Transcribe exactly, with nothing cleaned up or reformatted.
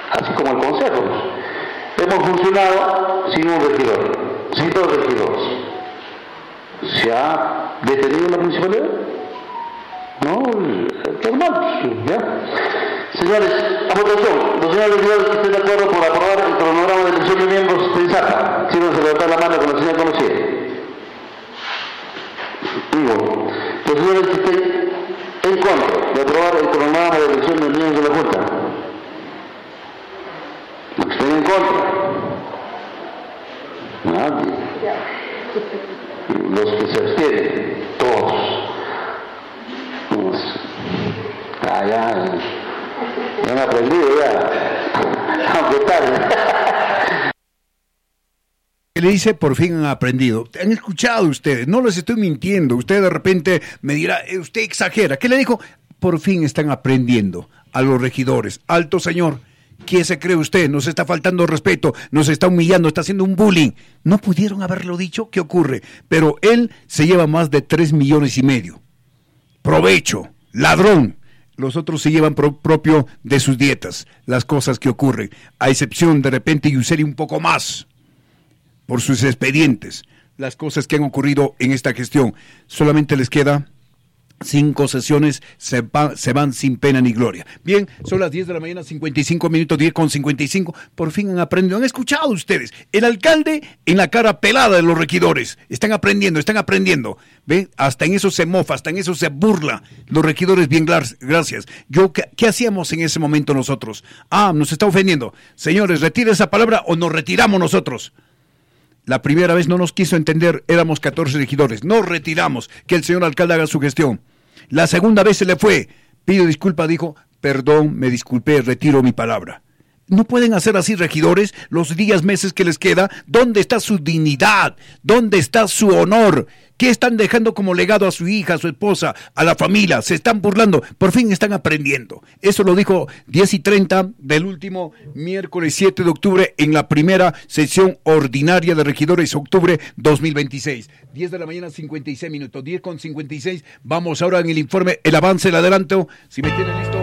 así como el Consejo. Hemos funcionado sin un regidor, sin dos regidores. ¿Se ha detenido la municipalidad? No, normal, ¿ya? Señores, a votación, los señores regidores que estén de acuerdo por aprobar el cronograma de elección de miembros de ISAPA, sírvanse levantar la mano con la señal conocida. Digo, los señores que estén en contra de aprobar el cronograma de elección de miembros de la Junta. Los que estén en contra. Nadie. Los que se abstienen, todos. Pues, ah, ya, ya han aprendido ya. Aunque tarde. Le dice, por fin han aprendido. Han escuchado ustedes, no les estoy mintiendo. Usted de repente me dirá, eh, usted exagera. ¿Qué le dijo? Por fin están aprendiendo a los regidores. Alto señor, ¿qué se cree usted? Nos está faltando respeto, nos está humillando, está haciendo un bullying. ¿No pudieron haberlo dicho? ¿Qué ocurre? Pero él se lleva más de tres millones y medio. Provecho, ladrón. Los otros se llevan pro- propio de sus dietas, las cosas que ocurren. A excepción de repente Yuseri un poco más. Por sus expedientes, las cosas que han ocurrido en esta gestión. Solamente les queda cinco sesiones, se, va, se van sin pena ni gloria. Bien, son las diez de la mañana, cincuenta y cinco minutos, diez con cincuenta y cinco. Por fin han aprendido, han escuchado ustedes. El alcalde en la cara pelada de los regidores. Están aprendiendo, están aprendiendo. ¿Ve? Hasta en eso se mofa, hasta en eso se burla. Los regidores, bien, gracias. Yo, ¿qué, qué hacíamos en ese momento nosotros? Ah, nos está ofendiendo. Señores, retire esa palabra o nos retiramos nosotros. La primera vez no nos quiso entender, éramos catorce regidores. Nos retiramos, que el señor alcalde haga su gestión. La segunda vez se le fue. Pido disculpa, dijo, perdón, me disculpé, retiro mi palabra. No pueden hacer así, regidores, los días, meses que les queda. ¿Dónde está su dignidad? ¿Dónde está su honor? ¿Qué están dejando como legado a su hija, a su esposa, a la familia? Se están burlando. Por fin están aprendiendo. Eso lo dijo diez y treinta del último miércoles siete de octubre en la primera sesión ordinaria de regidores, octubre dos mil veintiséis. diez de la mañana, cincuenta y seis minutos. diez con cincuenta y seis. Vamos ahora en el informe, el avance, el adelanto. Si me tienen listo.